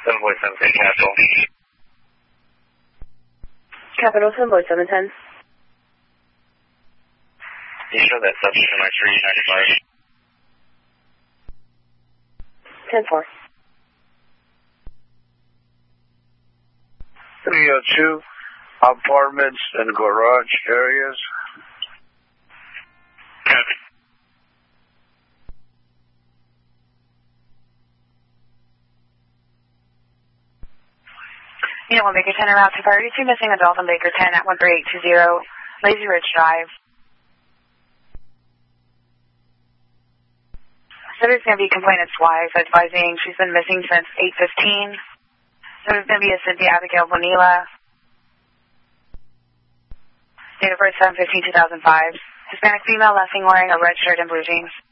747 Capital. Capital 74710. Can you show that subject in my street 95? 10-4. 302 apartments and garage areas. Copy. Unit 1 Baker 10 around to priority 2 missing adult on Baker 10 at 13820 Lazy Ridge Drive. Subject's going to be complainant's wife, advising she's been missing since 8:15. Subject's going to be a Cynthia Abigail Bonilla. Date of birth 7/15/2005. Hispanic female, last seen wearing a red shirt and blue jeans.